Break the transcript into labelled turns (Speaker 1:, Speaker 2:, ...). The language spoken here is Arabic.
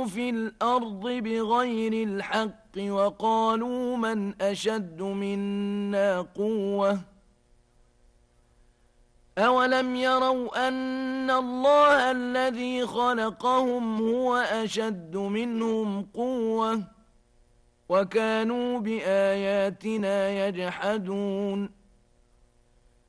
Speaker 1: وفسدوا في الأرض بغير الحق وقالوا من أشد منا قوة أولم يروا أن الله الذي خلقهم هو أشد منهم قوة وكانوا بآياتنا يجحدون